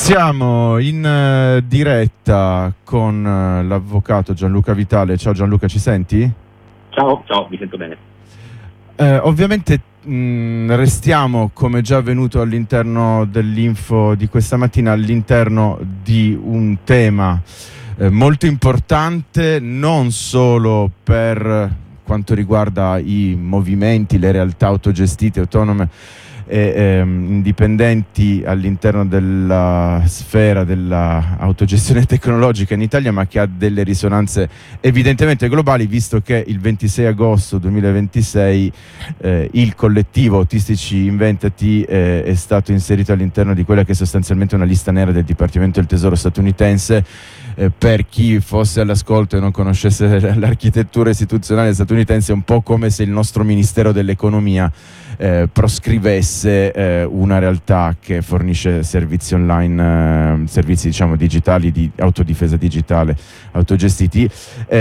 Siamo in diretta con l'avvocato Gianluca Vitale. Ciao Gianluca, ci senti? Ciao, vi sento bene. Ovviamente restiamo, come già avvenuto all'interno dell'info di questa mattina, all'interno di un tema molto importante, non solo per quanto riguarda i movimenti, le realtà autogestite, autonome e indipendenti all'interno della sfera dell'autogestione tecnologica in Italia, ma che ha delle risonanze evidentemente globali, visto che il 26 agosto 2026 il collettivo Autistici Inventati è stato inserito all'interno di quella che è sostanzialmente una lista nera del Dipartimento del Tesoro statunitense. Per chi fosse all'ascolto e non conoscesse l'architettura istituzionale statunitense, è un po' come se il nostro Ministero dell'Economia proscrivesse una realtà che fornisce servizi online, servizi diciamo digitali di autodifesa digitale autogestiti,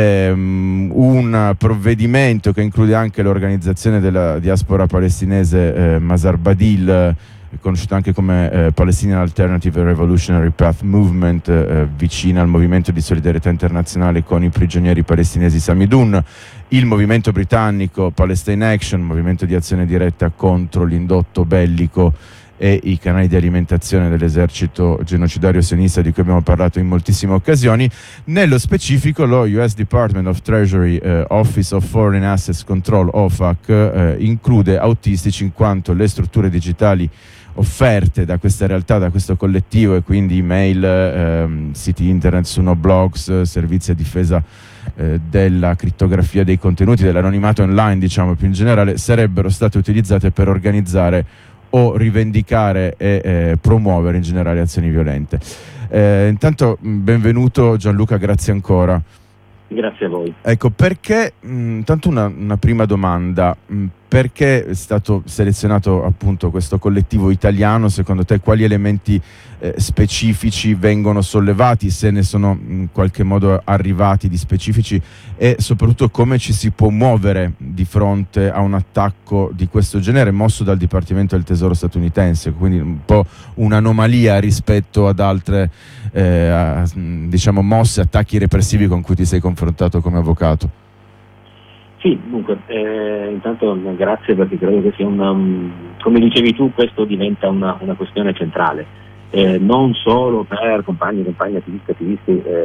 un provvedimento che include anche l'organizzazione della diaspora palestinese Masar Badil, conosciuto anche come Palestinian Alternative Revolutionary Path Movement, vicina al movimento di solidarietà internazionale con i prigionieri palestinesi Samidun, il movimento britannico Palestine Action, movimento di azione diretta contro l'indotto bellico e i canali di alimentazione dell'esercito genocidario sionista, di cui abbiamo parlato in moltissime occasioni. Nello specifico lo US Department of Treasury Office of Foreign Assets Control, OFAC, include autistici in quanto le strutture digitali offerte da questa realtà, da questo collettivo, e quindi email, siti internet, sonoblogs, servizi a difesa della crittografia dei contenuti, dell'anonimato online, diciamo più in generale, sarebbero state utilizzate per organizzare o rivendicare e promuovere in generale azioni violente. Intanto benvenuto Gianluca, grazie ancora. Grazie a voi. Ecco, perché, intanto una prima domanda, perché è stato selezionato appunto questo collettivo italiano? Secondo te quali elementi specifici vengono sollevati, se ne sono in qualche modo arrivati di specifici, e soprattutto come ci si può muovere di fronte a un attacco di questo genere mosso dal Dipartimento del Tesoro statunitense, quindi un po' un'anomalia rispetto ad altre diciamo mosse, attacchi repressivi con cui ti sei confrontato come avvocato? Sì, dunque, intanto grazie, perché credo che sia come dicevi tu, questo diventa una questione centrale, non solo per compagni, attivisti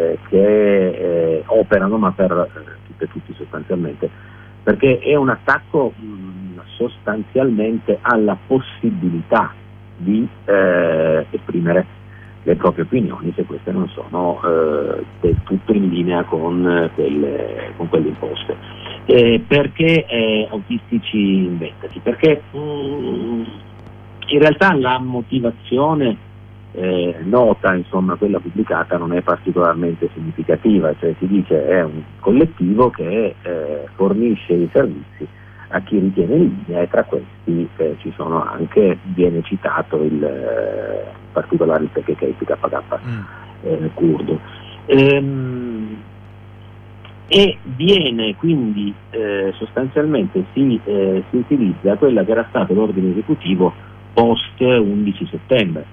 che operano, ma per tutte e tutti sostanzialmente, perché è un attacco sostanzialmente alla possibilità di esprimere le proprie opinioni, se queste non sono del tutto in linea con quelle imposte. Perché Autistici Inventati? Perché in realtà la motivazione nota, insomma quella pubblicata, non è particolarmente significativa, cioè si dice è un collettivo che fornisce i servizi a chi ritiene in linea, e tra questi ci sono anche, viene citato in particolare il PKK curdo, e viene quindi sostanzialmente si utilizza quella che era stato l'ordine esecutivo post 11 settembre.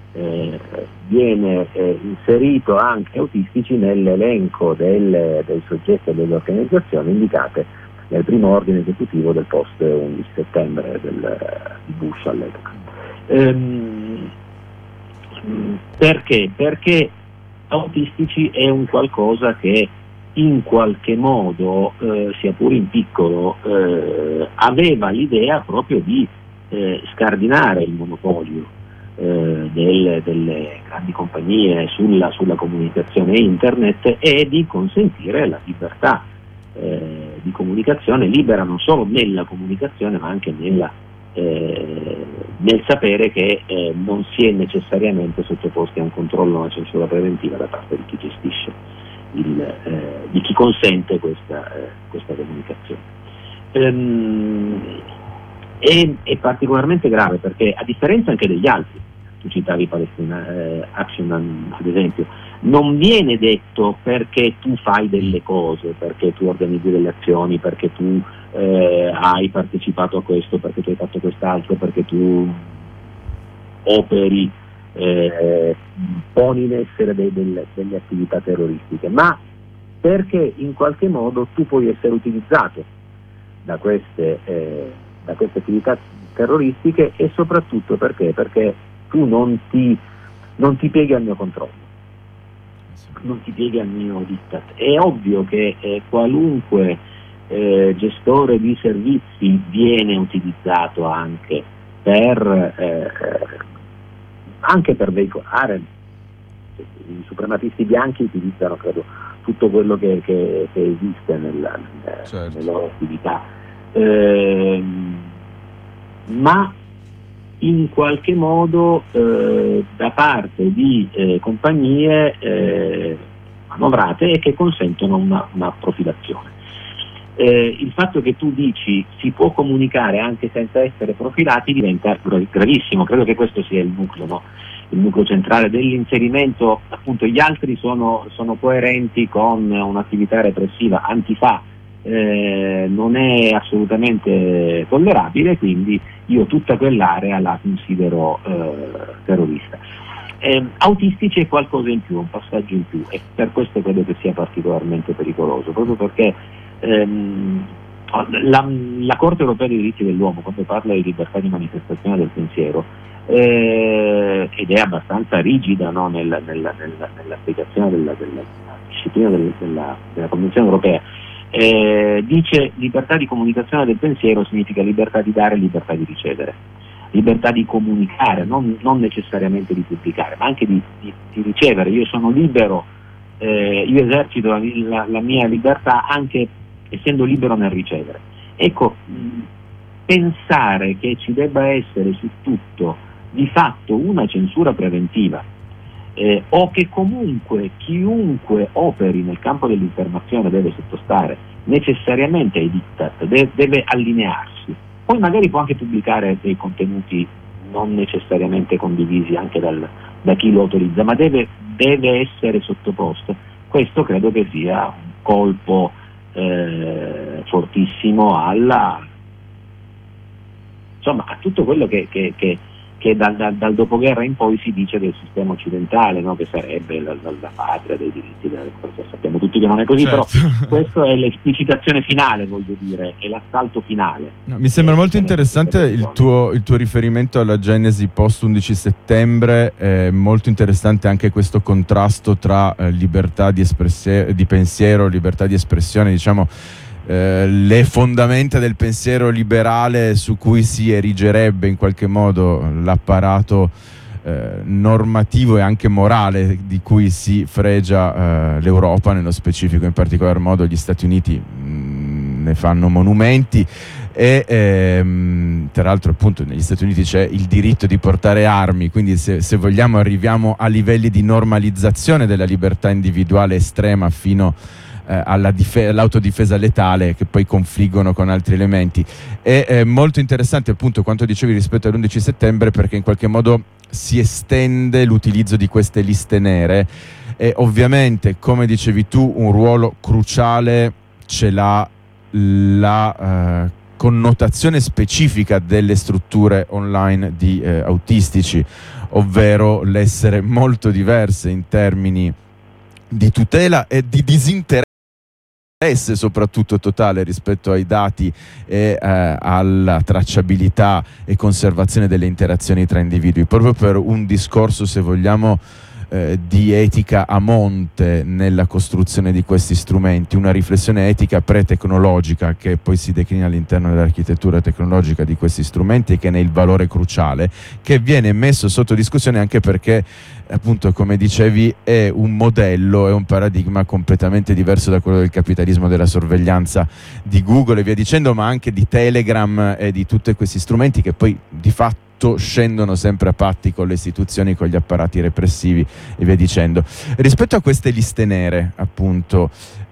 Viene inserito anche autistici nell'elenco dei soggetti e delle organizzazioni indicate nel primo ordine esecutivo del post 11 settembre di Bush all'epoca. Perché? Perché autistici è un qualcosa che in qualche modo, sia pure in piccolo, aveva l'idea proprio di scardinare il monopolio delle grandi compagnie sulla comunicazione internet, e di consentire la libertà di comunicazione, libera non solo nella comunicazione, ma anche nel sapere che non si è necessariamente sottoposti a un controllo, a una censura preventiva da parte di chi gestisce, di chi consente questa comunicazione. È particolarmente grave perché, a differenza anche degli altri, tu citavi Palestine Action ad esempio, non viene detto perché tu fai delle cose, perché tu organizzi delle azioni, perché tu hai partecipato a questo, perché tu hai fatto quest'altro, perché tu operi poni in essere delle attività terroristiche, ma perché in qualche modo tu puoi essere utilizzato da queste attività terroristiche, e soprattutto perché tu non ti pieghi al mio controllo, non ti pieghi al mio diktat. È ovvio che qualunque gestore di servizi viene utilizzato anche per veicolare. I suprematisti bianchi utilizzano, credo, tutto quello che esiste certo, nelle loro attività, ma in qualche modo da parte di compagnie manovrate e che consentono una profilazione. Il fatto che tu dici si può comunicare anche senza essere profilati diventa gravissimo. Credo che questo sia il nucleo, no? Il nucleo centrale dell'inserimento. Appunto, gli altri sono coerenti con un'attività repressiva. Antifa non è assolutamente tollerabile, quindi io tutta quell'area la considero terrorista. Autistici è qualcosa in più, un passaggio in più, e per questo credo che sia particolarmente pericoloso, proprio perché la Corte Europea dei Diritti dell'Uomo, quando parla di libertà di manifestazione del pensiero, ed è abbastanza rigida, no, nell'applicazione della disciplina della Convenzione Europea, dice libertà di comunicazione del pensiero significa libertà di dare e libertà di ricevere, libertà di comunicare, non necessariamente di pubblicare, ma anche di ricevere. Io sono libero, io esercito la mia libertà anche essendo libero nel ricevere. Ecco, pensare che ci debba essere su tutto di fatto una censura preventiva, o che comunque chiunque operi nel campo dell'informazione deve sottostare necessariamente ai diktat, deve allinearsi. Poi magari può anche pubblicare dei contenuti non necessariamente condivisi anche da chi lo autorizza, ma deve essere sottoposto. Questo credo che sia un colpo fortissimo a tutto quello che dal dopoguerra in poi si dice del sistema occidentale, no? Che sarebbe la patria dei diritti della persona. Sappiamo tutti che non è così, certo. Però questa è l'esplicitazione finale, voglio dire, è l'assalto finale. No, mi sembra molto interessante il tuo riferimento alla genesi post 11 settembre, molto interessante anche questo contrasto tra libertà di pensiero, libertà di espressione, diciamo, le fondamenta del pensiero liberale su cui si erigerebbe in qualche modo l'apparato normativo e anche morale di cui si fregia l'Europa, nello specifico, in particolar modo gli Stati Uniti ne fanno monumenti, e tra l'altro appunto negli Stati Uniti c'è il diritto di portare armi, quindi se vogliamo arriviamo a livelli di normalizzazione della libertà individuale estrema fino all'autodifesa letale, che poi confliggono con altri elementi. È molto interessante appunto quanto dicevi rispetto all'11 settembre, perché in qualche modo si estende l'utilizzo di queste liste nere, e ovviamente, come dicevi tu, un ruolo cruciale ce l'ha la connotazione specifica delle strutture online di autistici, ovvero l'essere molto diverse in termini di tutela e di disinteresse soprattutto totale rispetto ai dati e alla tracciabilità e conservazione delle interazioni tra individui, proprio per un discorso, se vogliamo, di etica a monte nella costruzione di questi strumenti, una riflessione etica pre-tecnologica che poi si declina all'interno dell'architettura tecnologica di questi strumenti, e che ne è il valore cruciale, che viene messo sotto discussione anche perché, appunto, come dicevi, è un modello, è un paradigma completamente diverso da quello del capitalismo della sorveglianza di Google e via dicendo, ma anche di Telegram e di tutti questi strumenti che poi di fatto scendono sempre a patti con le istituzioni, con gli apparati repressivi e via dicendo. Rispetto a queste liste nere, appunto,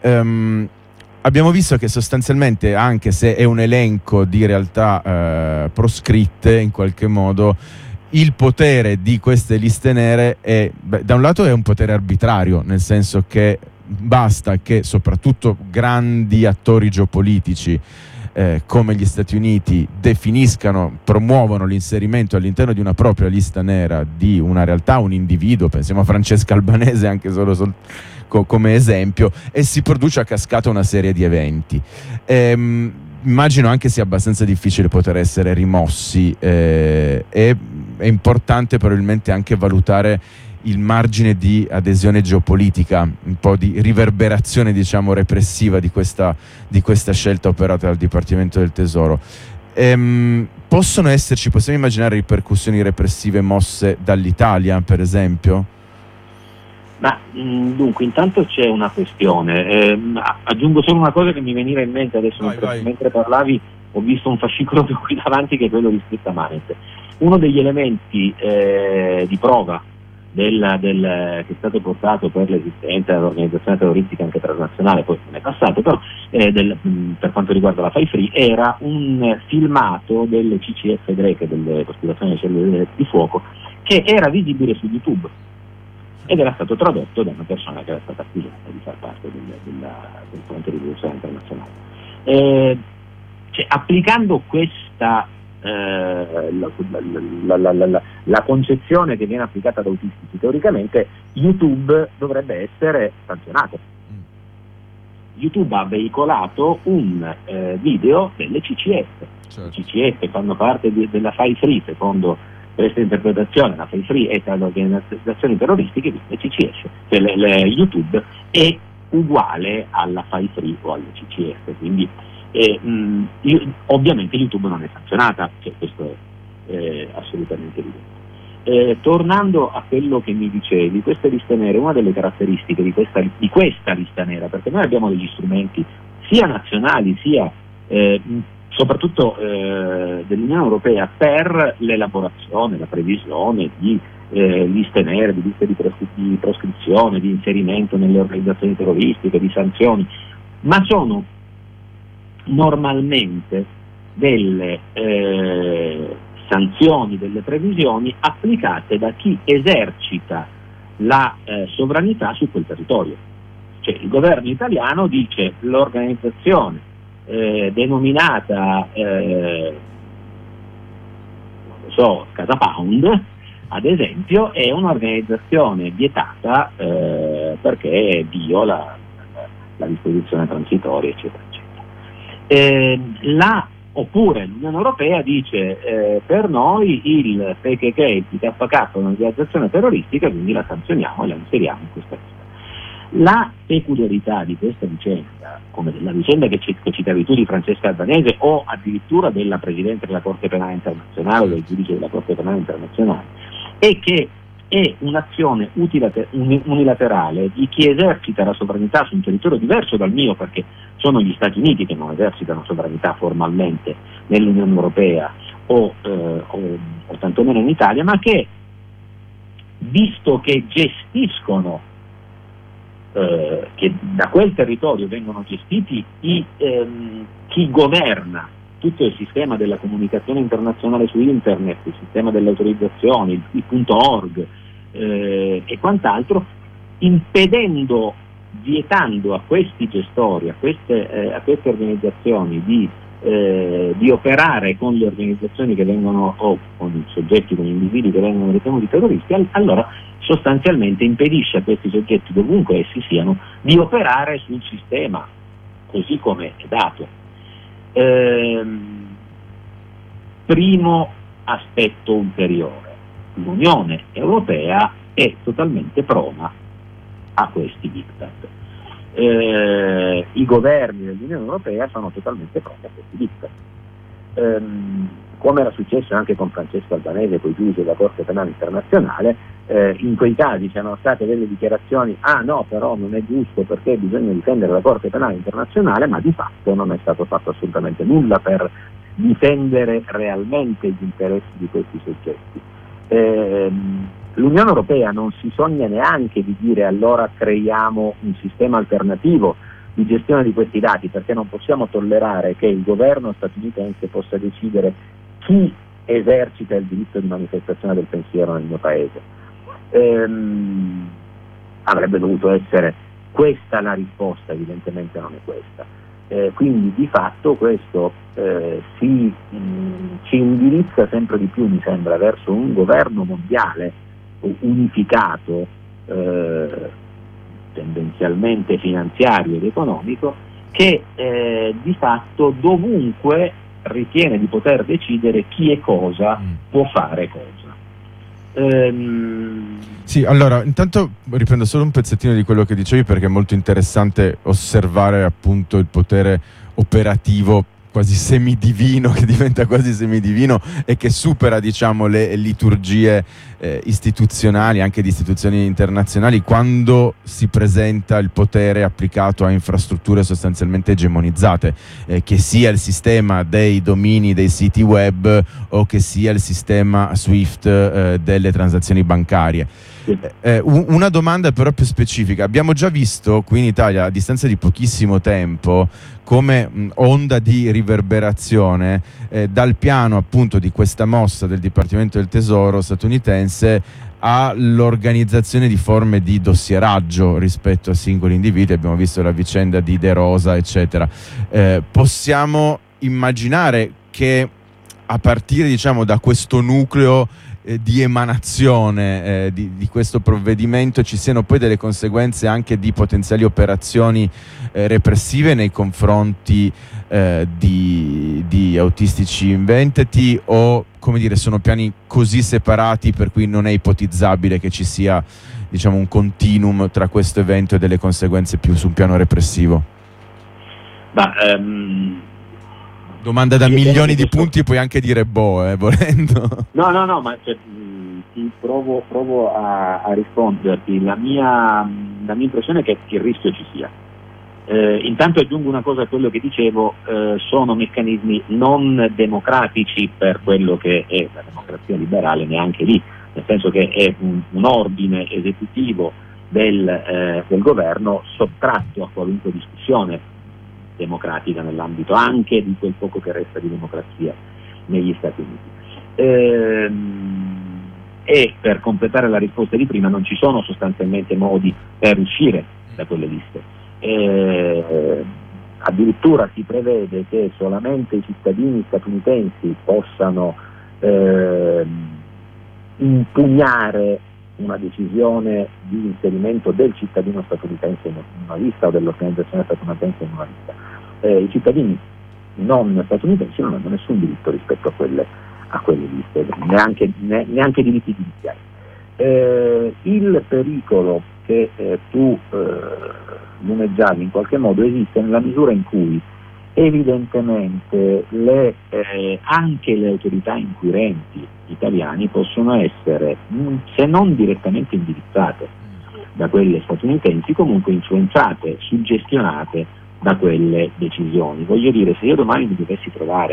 abbiamo visto che sostanzialmente, anche se è un elenco di realtà proscritte in qualche modo, il potere di queste liste nere è, da un lato è un potere arbitrario, nel senso che basta che soprattutto grandi attori geopolitici come gli Stati Uniti definiscano, promuovono l'inserimento all'interno di una propria lista nera di una realtà, un individuo, pensiamo a Francesca Albanese anche solo come esempio, e si produce a cascata una serie di eventi. Immagino anche sia abbastanza difficile poter essere rimossi, e è importante probabilmente anche valutare il margine di adesione geopolitica, un po' di riverberazione, diciamo, repressiva di questa scelta operata dal Dipartimento del Tesoro. Possiamo immaginare ripercussioni repressive mosse dall'Italia, per esempio? Ma dunque, intanto c'è una questione, aggiungo solo una cosa che mi veniva in mente adesso. Mentre parlavi ho visto un fascicolo qui davanti, che è quello di scritta Manet. Uno degli elementi di prova che è stato portato per l'esistenza dell'organizzazione terroristica anche transnazionale, poi non è passato, però per quanto riguarda la Fai Free, era un filmato delle CCF greche, delle cospirazioni delle cellule di fuoco, che era visibile su YouTube ed era stato tradotto da una persona che era stata accusata di far parte del fronte di rivoluzione internazionale. Applicando questa la concezione che viene applicata da autistici, teoricamente YouTube dovrebbe essere sanzionato. YouTube ha veicolato un video delle CCF. Le CCF fanno parte della Fai Free, secondo questa interpretazione. La Fai Free è tra le organizzazioni terroristiche, le CCF, cioè YouTube è uguale alla Fai Free o alle CCF, quindi ovviamente YouTube non è sanzionata, questo è assolutamente evidente. Tornando a quello che mi dicevi, queste liste nere, una delle caratteristiche di questa lista nera, perché noi abbiamo degli strumenti sia nazionali sia soprattutto dell'Unione Europea per l'elaborazione, la previsione di liste nere, di liste di proscrizione, di inserimento nelle organizzazioni terroristiche, di sanzioni, ma sono normalmente delle sanzioni, delle previsioni applicate da chi esercita la sovranità su quel territorio. Cioè il governo italiano dice: l'organizzazione denominata Casa Pound, ad esempio, è un'organizzazione vietata perché viola la disposizione transitoria, eccetera. Oppure l'Unione Europea dice per noi il PKK, il PKK è un'organizzazione terroristica, quindi la sanzioniamo e la inseriamo in questa lista. La peculiarità di questa vicenda, come della vicenda che citavi tu di Francesca Albanese, o addirittura della Presidente della Corte Penale Internazionale o del giudice della Corte Penale Internazionale, è che è un'azione unilaterale di chi esercita la sovranità su un territorio diverso dal mio, perché sono gli Stati Uniti che non esercitano sovranità formalmente nell'Unione Europea o tantomeno in Italia, ma che, visto che gestiscono, che da quel territorio vengono gestiti chi governa tutto il sistema della comunicazione internazionale su internet, il sistema delle autorizzazioni, il .org e quant'altro, vietando a questi gestori, a queste organizzazioni di operare con le organizzazioni che vengono, o con i soggetti, con gli individui che vengono ritenuti terroristi, allora sostanzialmente impedisce a questi soggetti, dovunque essi siano, di operare sul sistema così come è dato. Primo aspetto ulteriore: l'Unione Europea è totalmente prona a questi diktat. I governi dell'Unione Europea sono totalmente proni a questi diktat. Come era successo anche con Francesco Albanese, con i giudici della Corte Penale Internazionale, in quei casi c'erano state delle dichiarazioni: no, però non è giusto perché bisogna difendere la Corte Penale Internazionale, ma di fatto non è stato fatto assolutamente nulla per difendere realmente gli interessi di questi soggetti. L'Unione Europea non si sogna neanche di dire: allora creiamo un sistema alternativo di gestione di questi dati, perché non possiamo tollerare che il governo statunitense possa decidere chi esercita il diritto di manifestazione del pensiero nel mio paese. Avrebbe dovuto essere questa la risposta, evidentemente non è questa. Quindi di fatto questo ci indirizza sempre di più, mi sembra, verso un governo mondiale unificato, tendenzialmente finanziario ed economico, che di fatto dovunque ritiene di poter decidere chi e cosa può fare cosa. Sì, allora intanto riprendo solo un pezzettino di quello che dicevi, perché è molto interessante osservare appunto il potere operativo quasi semidivino, che diventa quasi semidivino e che supera, diciamo, le liturgie istituzionali, anche di istituzioni internazionali, quando si presenta il potere applicato a infrastrutture sostanzialmente egemonizzate, che sia il sistema dei domini dei siti web o che sia il sistema SWIFT delle transazioni bancarie. Una domanda però più specifica: abbiamo già visto qui in Italia, a distanza di pochissimo tempo, come onda di riverberazione dal piano appunto di questa mossa del Dipartimento del Tesoro statunitense all'organizzazione di forme di dossieraggio rispetto a singoli individui. Abbiamo visto la vicenda di De Rosa, eccetera. Possiamo immaginare che a partire, diciamo, da questo nucleo di emanazione di questo provvedimento ci siano poi delle conseguenze anche di potenziali operazioni repressive nei confronti di autistici inventati, o, come dire, sono piani così separati per cui non è ipotizzabile che ci sia, diciamo, un continuum tra questo evento e delle conseguenze più su un piano repressivo? Domanda da milioni di punti, puoi anche dire volendo. No, ma provo a risponderti. La mia impressione è che il rischio ci sia. Intanto aggiungo una cosa a quello che dicevo: sono meccanismi non democratici per quello che è la democrazia liberale, neanche lì, nel senso che è un ordine esecutivo del governo sottratto a qualunque discussione democratica nell'ambito anche di quel poco che resta di democrazia negli Stati Uniti. E per completare la risposta di prima, non ci sono sostanzialmente modi per uscire da quelle liste. Addirittura si prevede che solamente i cittadini statunitensi possano impugnare una decisione di inserimento del cittadino statunitense in una lista o dell'organizzazione statunitense in una lista. I cittadini non statunitensi non hanno nessun diritto rispetto a quelle liste, neanche diritti giudiziari. Il pericolo che tu lumeggiavi in qualche modo esiste nella misura in cui evidentemente anche le autorità inquirenti italiane possono essere, se non direttamente indirizzate da quelle statunitensi, comunque influenzate, suggestionate da quelle decisioni. Voglio dire, se io domani mi dovessi trovare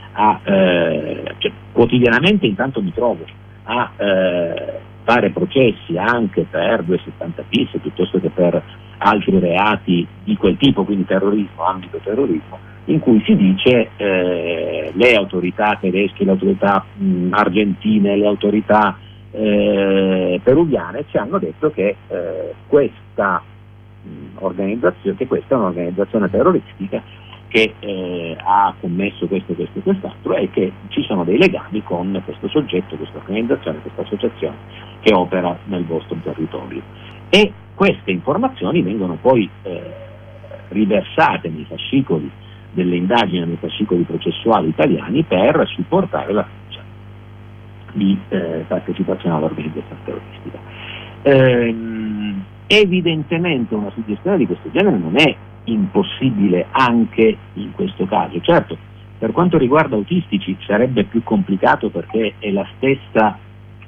quotidianamente intanto mi trovo a fare processi anche per 270 bis piuttosto che per altri reati di quel tipo, quindi terrorismo, ambito terrorismo, in cui si dice le autorità tedesche, le autorità argentine, le autorità peruviane ci hanno detto che questa organizzazione, che questa è un'organizzazione terroristica che ha commesso questo e quest'altro, e che ci sono dei legami con questo soggetto, questa organizzazione, questa associazione che opera nel vostro territorio. E queste informazioni vengono poi riversate nei fascicoli delle indagini, nei fascicoli processuali italiani, per supportare la fiducia di partecipazione all'organizzazione terroristica. Evidentemente una suggestione di questo genere non è impossibile anche in questo caso. Certo, per quanto riguarda autistici sarebbe più complicato, perché è la stessa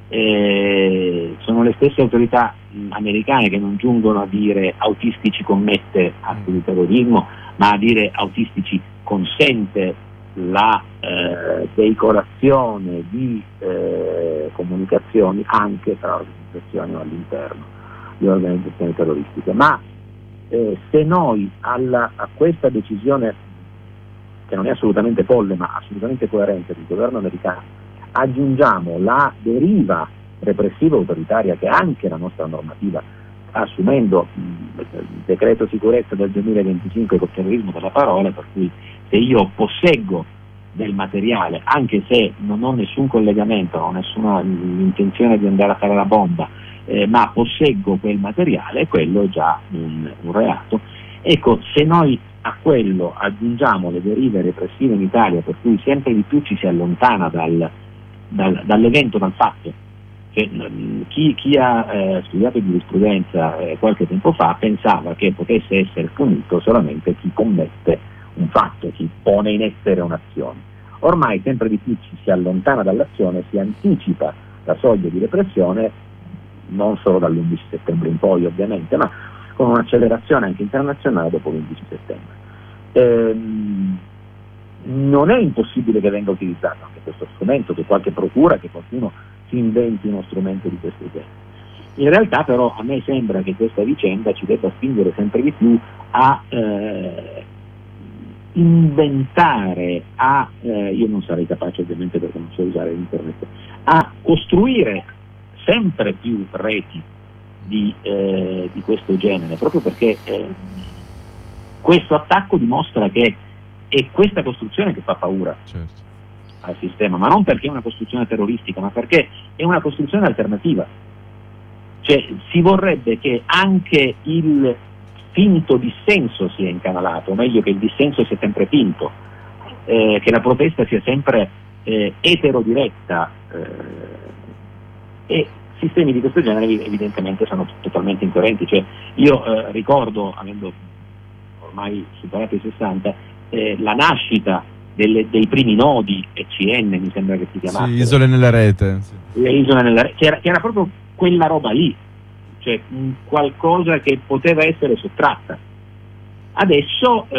sono le stesse autorità americane che non giungono a dire autistici commette atti di terrorismo, ma a dire autistici consente la veicolazione di comunicazioni anche tra organizzazioni o all'interno di organizzazioni terroristiche. Ma se noi a questa decisione, che non è assolutamente folle ma assolutamente coerente del governo americano, aggiungiamo la deriva repressiva autoritaria che anche la nostra normativa assumendo il decreto sicurezza del 2025 col terrorismo della parola, per cui se io posseggo del materiale, anche se non ho nessun collegamento, non ho nessuna intenzione di andare a fare la bomba, ma posseggo quel materiale, quello è già un reato. Ecco, se noi a quello aggiungiamo le derive repressive in Italia, per cui sempre di più ci si allontana dall'evento, dal fatto. Cioè, chi ha studiato giurisprudenza qualche tempo fa pensava che potesse essere punito solamente chi commette un fatto, chi pone in essere un'azione. Ormai sempre di più ci si allontana dall'azione, si anticipa la soglia di repressione, non solo dall'11 settembre in poi ovviamente, ma con un'accelerazione anche internazionale dopo l'11 settembre. Non è impossibile che venga utilizzato anche questo strumento, che qualche procura, che qualcuno si inventi uno strumento di questo genere. In realtà però a me sembra che questa vicenda ci debba spingere sempre di più a inventare, io non sarei capace ovviamente perché non so usare internet, a costruire sempre più reti di questo genere, proprio perché questo attacco dimostra che è questa costruzione che fa paura, certo, al sistema, ma non perché è una costruzione terroristica, ma perché è una costruzione alternativa. Cioè si vorrebbe che anche il finto dissenso sia incanalato, o meglio che il dissenso sia sempre finto, che la protesta sia sempre eterodiretta, e sistemi di questo genere evidentemente sono totalmente incoerenti. Cioè, io ricordo, avendo ormai superato i 60, la nascita dei primi nodi ECN, mi sembra che si chiamasse, sì, isole nella rete, sì. Le isole nella rete, che era proprio quella roba lì, cioè qualcosa che poteva essere sottratta. Adesso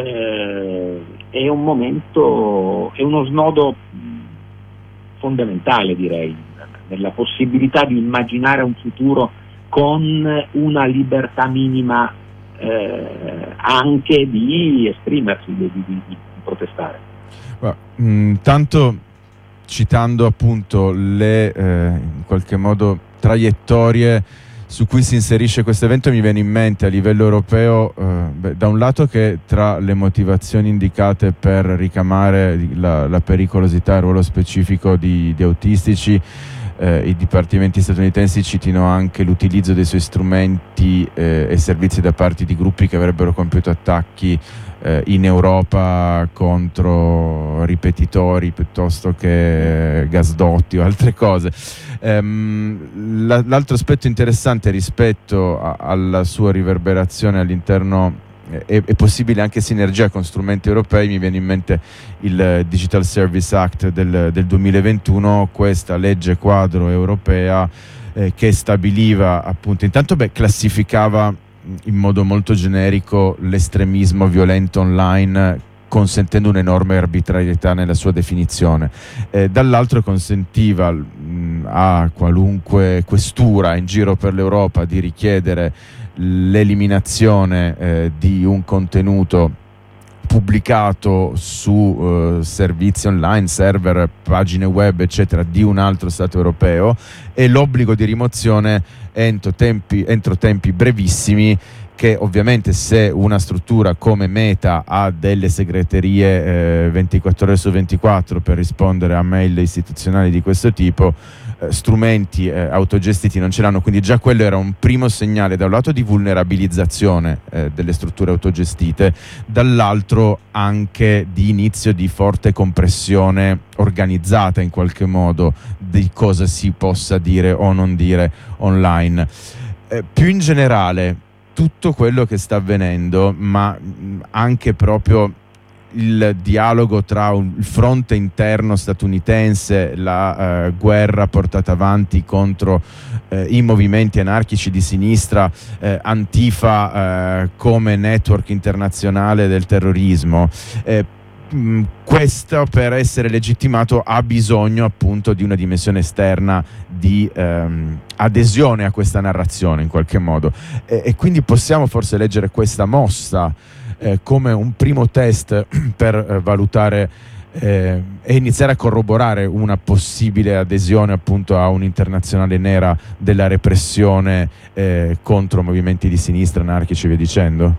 è un momento, è uno snodo fondamentale, direi, nella possibilità di immaginare un futuro con una libertà minima anche di esprimersi, di protestare. Tanto citando appunto le in qualche modo traiettorie su cui si inserisce questo evento, mi viene in mente a livello europeo, da un lato che tra le motivazioni indicate per ricamare la pericolosità e il ruolo specifico di autistici, i dipartimenti statunitensi citino anche l'utilizzo dei suoi strumenti e servizi da parte di gruppi che avrebbero compiuto attacchi in Europa contro ripetitori piuttosto che gasdotti o altre cose. L'altro aspetto interessante rispetto alla sua riverberazione all'interno e possibile anche sinergia con strumenti europei, mi viene in mente il Digital Service Act del 2021, questa legge quadro europea che stabiliva appunto, intanto classificava in modo molto generico l'estremismo violento online, consentendo un'enorme arbitrarietà nella sua definizione, dall'altro consentiva a qualunque questura in giro per l'Europa di richiedere l'eliminazione di un contenuto pubblicato su servizi online, server, pagine web eccetera di un altro Stato europeo, e l'obbligo di rimozione entro tempi brevissimi, che ovviamente se una struttura come Meta ha delle segreterie 24 ore su 24 per rispondere a mail istituzionali di questo tipo, strumenti autogestiti non ce l'hanno, quindi già quello era un primo segnale da un lato di vulnerabilizzazione delle strutture autogestite, dall'altro anche di inizio di forte compressione organizzata in qualche modo di cosa si possa dire o non dire online. Più in generale tutto quello che sta avvenendo, ma anche proprio il dialogo tra il fronte interno statunitense, la guerra portata avanti contro i movimenti anarchici di sinistra, Antifa come network internazionale del terrorismo, questo per essere legittimato ha bisogno appunto di una dimensione esterna di adesione a questa narrazione in qualche modo, e quindi possiamo forse leggere questa mossa come un primo test per valutare e iniziare a corroborare una possibile adesione appunto a un'internazionale nera della repressione contro movimenti di sinistra, anarchici e via dicendo?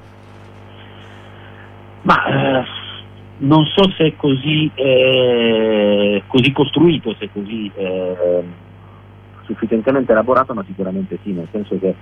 Ma non so se è così costruito, se è così sufficientemente elaborato, ma sicuramente sì, nel senso che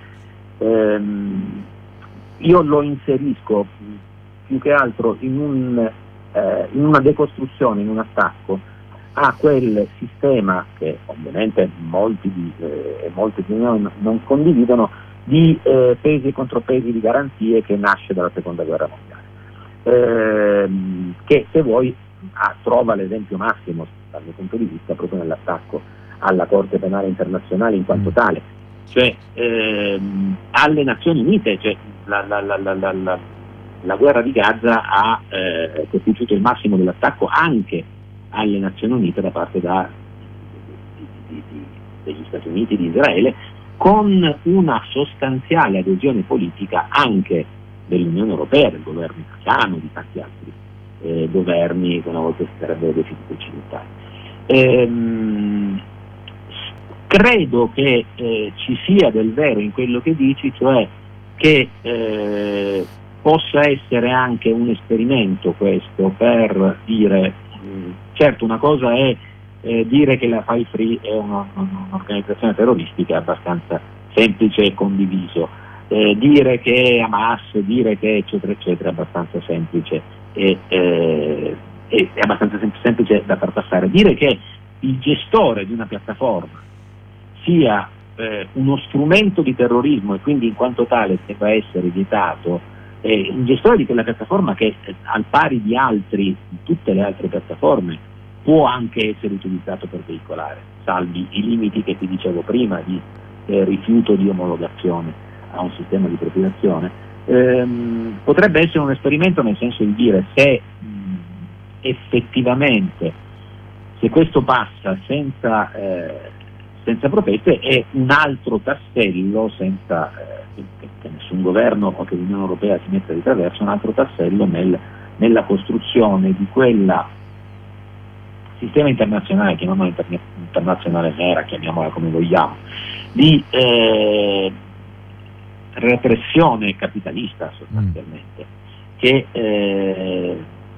io lo inserisco più che altro in una decostruzione, in un attacco a quel sistema che ovviamente molti di noi non condividono, di pesi e contropesi di garanzie, che nasce dalla seconda guerra mondiale, che se vuoi trova l'esempio massimo dal mio punto di vista proprio nell'attacco alla Corte Penale Internazionale in quanto tale, cioè alle Nazioni Unite, cioè la guerra di Gaza ha costituito il massimo dell'attacco anche alle Nazioni Unite da parte degli Stati Uniti, di Israele, con una sostanziale adesione politica anche dell'Unione Europea, del governo italiano, di tanti altri governi che una volta si sarebbero definiti occidentali. Credo che ci sia del vero in quello che dici, cioè che possa essere anche un esperimento questo per dire, certo una cosa è dire che la File Free è un'organizzazione terroristica, abbastanza semplice e condiviso, dire che Hamas, dire che eccetera eccetera, è abbastanza semplice e abbastanza semplice da far passare. Dire che il gestore di una piattaforma sia uno strumento di terrorismo e quindi in quanto tale debba essere vietato, un gestore di quella piattaforma che al pari di tutte le altre piattaforme può anche essere utilizzato per veicolare, salvi i limiti che ti dicevo prima di rifiuto di omologazione a un sistema di profilazione, potrebbe essere un esperimento, nel senso di dire se effettivamente, se questo passa senza proteste, è un altro tassello, senza che nessun governo o che l'Unione Europea si metta di traverso, un altro tassello nella costruzione di quella sistema internazionale, chiamiamola internazionale nera, chiamiamola come vogliamo, di repressione capitalista sostanzialmente, che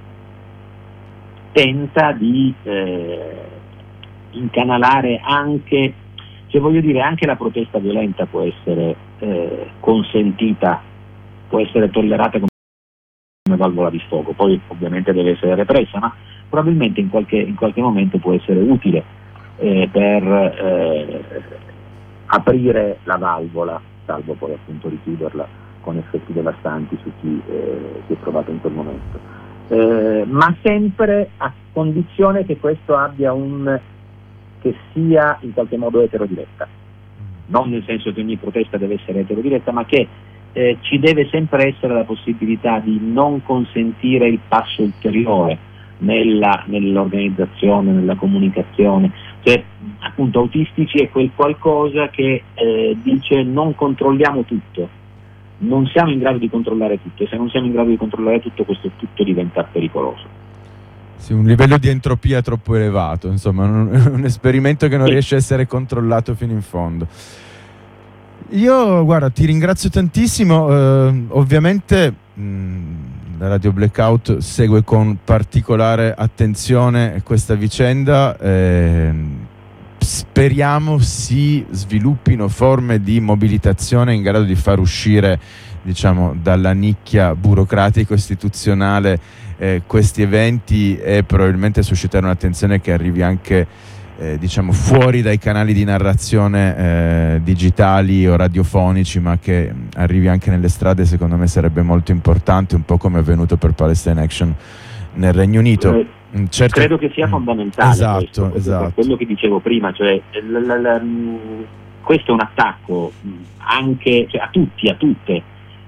tenta di incanalare anche, cioè voglio dire, anche la protesta violenta può essere consentita, può essere tollerata come valvola di sfogo, poi ovviamente deve essere repressa, ma probabilmente in qualche momento può essere utile per aprire la valvola, salvo poi appunto richiuderla con effetti devastanti su chi si è trovato in quel momento, ma sempre a condizione che questo abbia che sia in qualche modo eterodiretta, non nel senso che ogni protesta deve essere eterodiretta, ma che ci deve sempre essere la possibilità di non consentire il passo ulteriore nell'organizzazione, nella comunicazione, cioè appunto autistici è quel qualcosa che dice non controlliamo tutto, non siamo in grado di controllare tutto, e se non siamo in grado di controllare tutto, questo tutto diventa pericoloso. Sì, un livello di entropia troppo elevato, insomma, un esperimento che non riesce a essere controllato fino in fondo. Io, guarda, ti ringrazio tantissimo, ovviamente la Radio Blackout segue con particolare attenzione questa vicenda, speriamo si sviluppino forme di mobilitazione in grado di far uscire, diciamo, dalla nicchia burocratico-istituzionale questi eventi e probabilmente suscitare un'attenzione che arrivi anche diciamo fuori dai canali di narrazione digitali o radiofonici, ma che arrivi anche nelle strade. Secondo me sarebbe molto importante, un po' come è avvenuto per Palestine Action nel Regno Unito. Credo che sia fondamentale, esatto. Quello che dicevo prima, cioè questo è un attacco anche, cioè, a tutti, a tutte,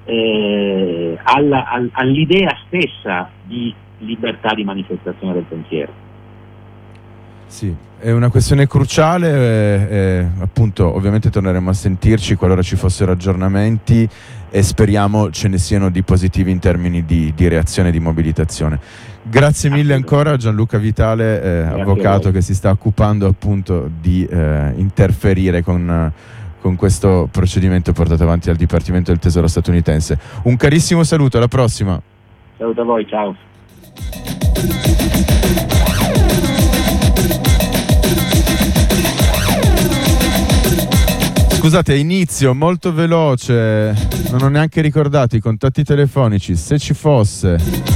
all'idea stessa di libertà di manifestazione del pensiero. Sì, È una questione cruciale, appunto ovviamente torneremo a sentirci qualora ci fossero aggiornamenti e speriamo ce ne siano di positivi in termini di reazione e di mobilitazione. Grazie mille ancora a Gianluca Vitale, avvocato che si sta occupando appunto di interferire con questo procedimento portato avanti dal Dipartimento del Tesoro statunitense. Un carissimo saluto, alla prossima. Saluto a voi, ciao. Scusate, inizio molto veloce, non ho neanche ricordato i contatti telefonici. Se ci fosse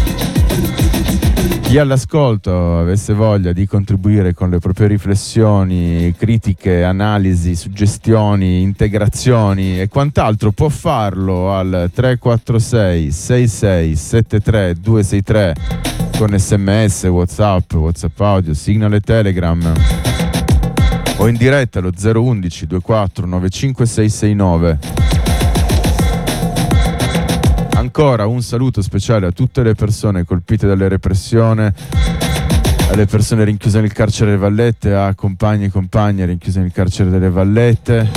chi all'ascolto avesse voglia di contribuire con le proprie riflessioni, critiche, analisi, suggestioni, integrazioni e quant'altro, può farlo al 346 6673 263 con SMS, WhatsApp audio, Signal e Telegram, o in diretta allo 011 24 95 669. Ancora un saluto speciale a tutte le persone colpite dalle repressioni, alle persone rinchiuse nel carcere delle Vallette, a compagni e compagne rinchiuse nel carcere delle Vallette,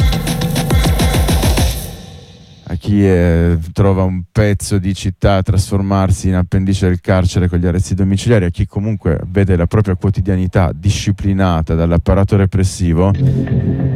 a chi trova un pezzo di città trasformarsi in appendice del carcere con gli arresti domiciliari, a chi comunque vede la propria quotidianità disciplinata dall'apparato repressivo.